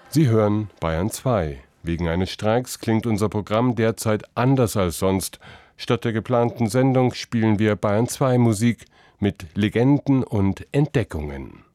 Sie hören Bayern 2. Wegen eines Streiks klingt unser Programm derzeit anders als sonst. Statt der geplanten Sendung spielen wir Bayern 2 Musik mit Legenden und Entdeckungen.